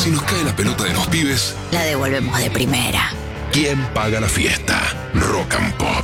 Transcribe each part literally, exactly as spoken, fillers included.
si nos cae la pelota de los pibes, la devolvemos de primera. ¿Quién paga la fiesta? Rock and Pop.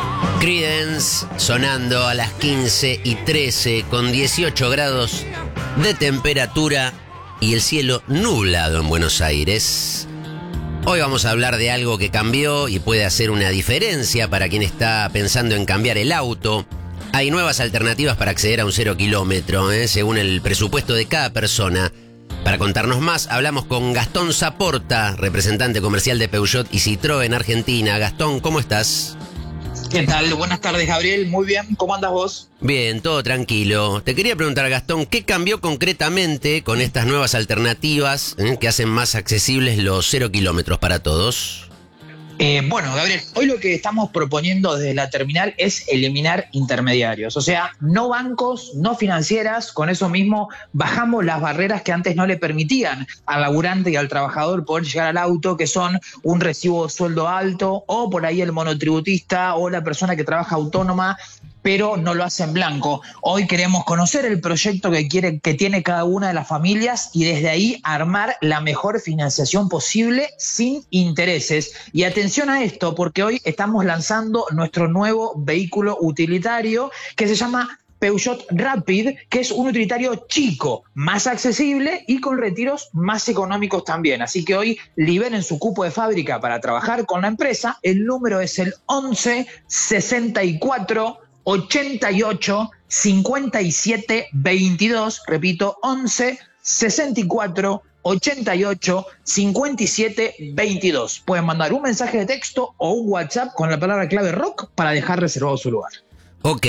Creedence sonando a las quince y trece con dieciocho grados de temperatura y el cielo nublado en Buenos Aires. Hoy vamos a hablar de algo que cambió y puede hacer una diferencia para quien está pensando en cambiar el auto. Hay nuevas alternativas para acceder a un cero kilómetro, ¿eh? según el presupuesto de cada persona. Para contarnos más, hablamos con Gastón Saporta, representante comercial de Peugeot y Citroën en Argentina. Gastón, ¿cómo estás? ¿Qué tal? Buenas tardes, Gabriel. Muy bien. ¿Cómo andas vos? Bien, todo tranquilo. Te quería preguntar, Gastón, ¿qué cambió concretamente con estas nuevas alternativas eh, que hacen más accesibles los cero kilómetros para todos? Eh, bueno, Gabriel, hoy lo que estamos proponiendo desde la terminal es eliminar intermediarios, o sea, no bancos, no financieras. Con eso mismo bajamos las barreras que antes no le permitían al laburante y al trabajador poder llegar al auto, que son un recibo de sueldo alto o por ahí el monotributista o la persona que trabaja autónoma, pero no lo hace en blanco. Hoy queremos conocer el proyecto que quiere, que tiene cada una de las familias y desde ahí armar la mejor financiación posible sin intereses. Y atención a esto, porque hoy estamos lanzando nuestro nuevo vehículo utilitario que se llama Peugeot Rapid, que es un utilitario chico, más accesible y con retiros más económicos también. Así que hoy liberen su cupo de fábrica para trabajar con la empresa. El número es el once sesenta y cuatro ochenta y ocho cincuenta y siete veintidós, repito, once sesenta y cuatro ochenta y ocho cincuenta y siete veintidós. Pueden mandar un mensaje de texto o un WhatsApp con la palabra clave rock para dejar reservado su lugar. Ok,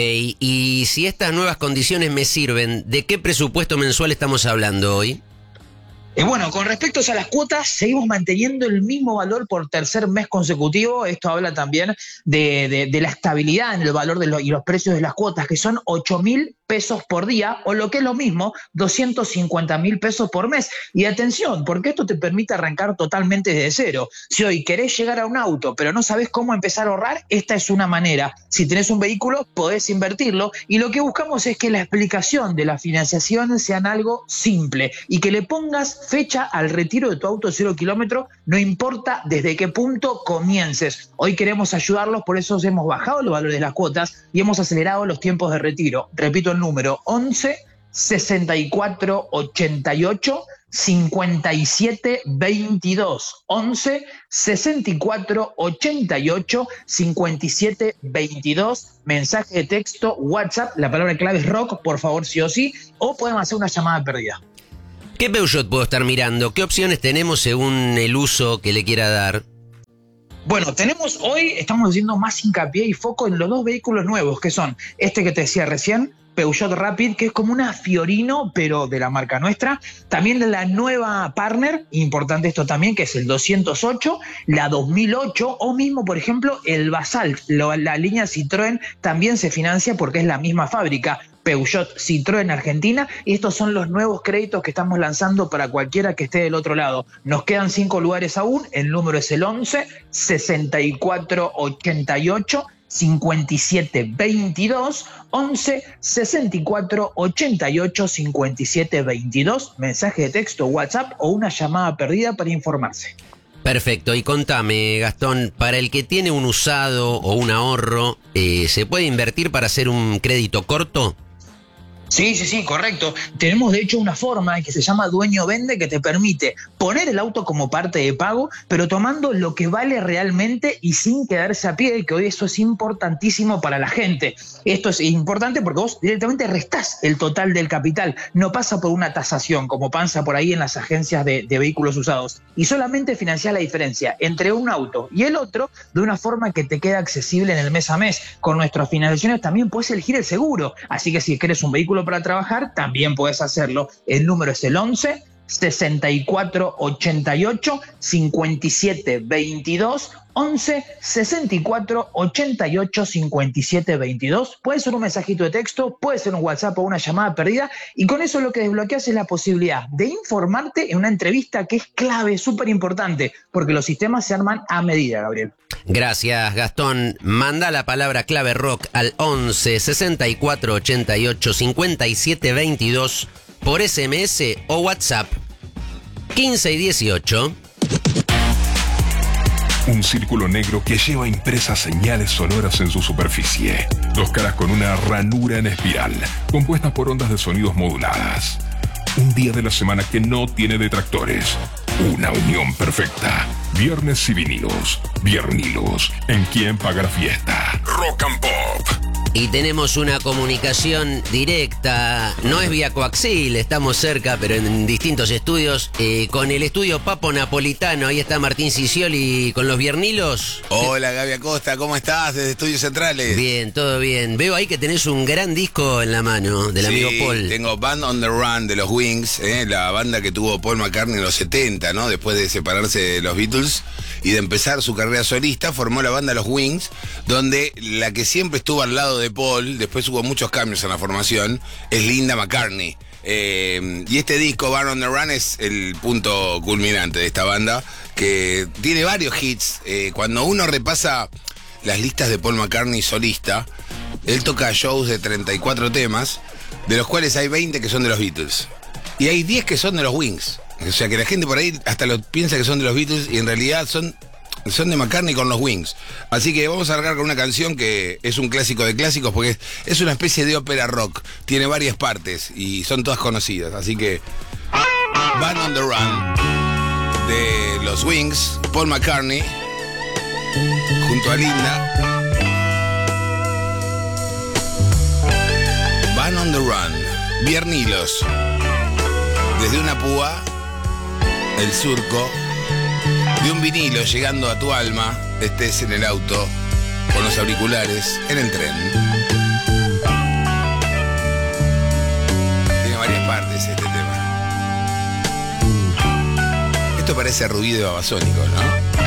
y si estas nuevas condiciones me sirven, ¿de qué presupuesto mensual estamos hablando hoy? Y bueno, con respecto a las cuotas, seguimos manteniendo el mismo valor por tercer mes consecutivo. Esto habla también de, de, de la estabilidad en el valor de lo, y los precios de las cuotas, que son ocho mil pesos por día, o lo que es lo mismo, doscientos cincuenta mil pesos por mes. Y atención, porque esto te permite arrancar totalmente desde cero. Si hoy querés llegar a un auto, pero no sabés cómo empezar a ahorrar, esta es una manera. Si tenés un vehículo, podés invertirlo. Y lo que buscamos es que la explicación de la financiación sean algo simple y que le pongas fecha al retiro de tu auto cero kilómetro, no importa desde qué punto comiences. Hoy queremos ayudarlos, por eso hemos bajado los valores de las cuotas y hemos acelerado los tiempos de retiro. Repito el número, once sesenta y cuatro ochenta y ocho cincuenta y siete veintidós. once sesenta y cuatro ochenta y ocho cincuenta y siete veintidós. Mensaje de texto, WhatsApp, la palabra clave es rock, por favor, sí o sí, o podemos hacer una llamada perdida. ¿Qué Peugeot puedo estar mirando? ¿Qué opciones tenemos según el uso que le quiera dar? Bueno, tenemos hoy, estamos haciendo más hincapié y foco en los dos vehículos nuevos, que son este que te decía recién, Peugeot Rapid, que es como una Fiorino, pero de la marca nuestra. También la nueva Partner, importante esto también, que es el doscientos ocho, la dos mil ocho, o mismo, por ejemplo, el Basalt. Lo, la línea Citroën también se financia porque es la misma fábrica. Peugeot, Citroën Argentina, y estos son los nuevos créditos que estamos lanzando para cualquiera que esté del otro lado. Nos quedan cinco lugares aún, el número es el once sesenta y cuatro ochenta y ocho cincuenta y siete veintidós, once sesenta y cuatro ochenta y ocho cincuenta y siete veintidós, mensaje de texto, WhatsApp o una llamada perdida para informarse. Perfecto, y contame, Gastón, para el que tiene un usado o un ahorro, eh, ¿se puede invertir para hacer un crédito corto? Sí, sí, sí, correcto. Tenemos de hecho una forma que se llama Dueño Vende, que te permite poner el auto como parte de pago, pero tomando lo que vale realmente y sin quedarse a pie, que hoy eso es importantísimo para la gente. Esto es importante porque vos directamente restás el total del capital, no pasa por una tasación como pasa por ahí en las agencias de, de vehículos usados, y solamente financiás la diferencia entre un auto y el otro de una forma que te queda accesible en el mes a mes. Con nuestras financiaciones también puedes elegir el seguro, así que si querés un vehículo para trabajar, también puedes hacerlo. El número es el once sesenta y cuatro ochenta y ocho cincuenta y siete veintidós, once sesenta y cuatro ochenta y ocho cincuenta y siete veintidós. Puede ser un mensajito de texto, puede ser un WhatsApp o una llamada perdida, y con eso lo que desbloqueas es la posibilidad de informarte en una entrevista que es clave, súper importante, porque los sistemas se arman a medida, Gabriel. Gracias, Gastón. Manda la palabra clave rock al once sesenta y cuatro ochenta y ocho cincuenta y siete veintidós por S M S o WhatsApp. quince y dieciocho. Un círculo negro que lleva impresas señales sonoras en su superficie. Dos caras con una ranura en espiral, compuestas por ondas de sonidos moduladas. Un día de la semana que no tiene detractores. Una unión perfecta. Viernes y vinilos. Viernilos. ¿En quién paga la fiesta? Rock and Pop. Y tenemos una comunicación directa, no es vía coaxil, estamos cerca, pero en distintos estudios, eh, con el estudio Papo Napolitano. Ahí está Martín Cicioli con los Viernilos. Hola Gaby Acosta, ¿cómo estás? Desde Estudios Centrales. Bien, todo bien. Veo ahí que tenés un gran disco en la mano del sí, amigo Paul. Tengo Band on the Run de los Wings, eh, la banda que tuvo Paul McCartney en los setenta, ¿no? Después de separarse de los Beatles y de empezar su carrera solista, formó la banda Los Wings, donde la que siempre estuvo al lado de Paul, después hubo muchos cambios en la formación, es Linda McCartney. Eh, y este disco, Band on the Run, es el punto culminante de esta banda, que tiene varios hits. Eh, cuando uno repasa las listas de Paul McCartney solista, él toca shows de treinta y cuatro temas, de los cuales hay veinte que son de los Beatles. Y hay diez que son de los Wings. O sea que la gente por ahí hasta lo piensa que son de los Beatles y en realidad son, son de McCartney con los Wings. Así que vamos a largar con una canción que es un clásico de clásicos porque es, es una especie de ópera rock. Tiene varias partes y son todas conocidas. Así que Band on the Run de los Wings, Paul McCartney junto a Linda. Band on the Run, Viernilos. Desde una púa, el surco de un vinilo llegando a tu alma, estés en el auto, con los auriculares, en el tren. Tiene varias partes este tema. Esto parece ruido babasónico, ¿no?